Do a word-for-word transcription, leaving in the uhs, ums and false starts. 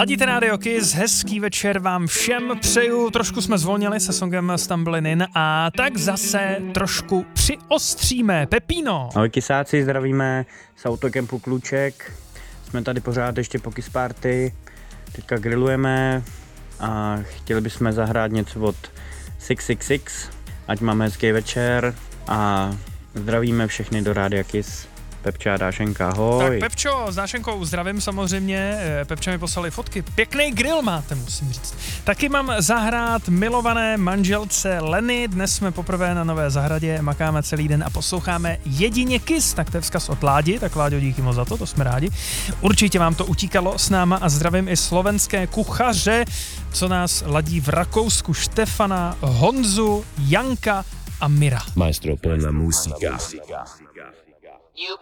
Ladíte Rádio Kiss, hezký večer vám všem přeju, trošku jsme zvolnili se songem Stumbling In a tak zase trošku přiostříme. Pepino. Ahoj kisáci, zdravíme z autokempu Kluček, jsme tady pořád ještě po Kiss Party, teďka grillujeme a chtěli bychom zahrát něco od šest set šedesát šest, ať máme hezký večer a zdravíme všechny do Rádia Kiss. Pepča a Dášenka, ahoj. Tak Pepčo, s Dášenkou zdravím samozřejmě, Pepča mi poslali fotky, pěkný grill máte, musím říct. Taky mám zahrát milované manželce Leny, dnes jsme poprvé na Nové zahradě, makáme celý den a posloucháme jedině Kiss, tak to je vzkaz od Ládi, tak Láďo, díky moc za to, to jsme rádi. Určitě vám to utíkalo s náma a zdravím i slovenské kuchaře, co nás ladí v Rakousku, Štefana, Honzu, Janka a Mira. Maestro, plná muzika.